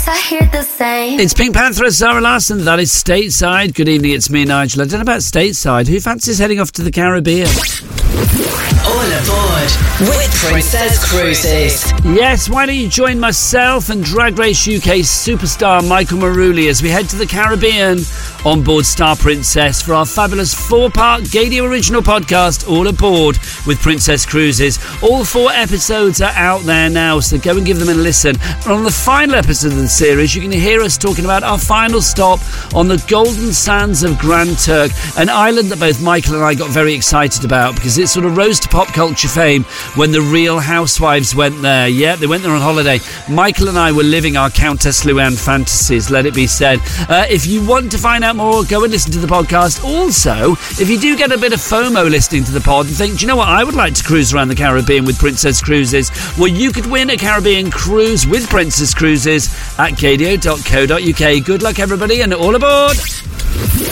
Yes, I hear the same. It's Pink Panther, Zara Larsson. That is Stateside. Good evening, it's me, Nigel. I don't know about Stateside. Who fancies heading off to the Caribbean? All aboard with Princess Cruises. Yes, why don't you join myself and Drag Race UK superstar Michael Maruli as we head to the Caribbean on board Star Princess for our fabulous 4-part Gadio original podcast, All Aboard with Princess Cruises. All 4 episodes are out there now, so go and give them a listen. And on the final episode of the series, you can hear us talking about our final stop on the Golden Sands of Grand Turk, an island that both Michael and I got very excited about because it sort of rose to pop culture fame when the Real Housewives went there. Yeah, they went there on holiday. Michael and I were living our Countess Luann fantasies, let it be said. If you want to find out more, go and listen to the podcast. Also, if you do get a bit of FOMO listening to the pod and think, do you know what, I would like to cruise around the Caribbean with Princess Cruises, well, you could win a Caribbean cruise with Princess Cruises at gadio.co.uk. Good luck, everybody, and all aboard!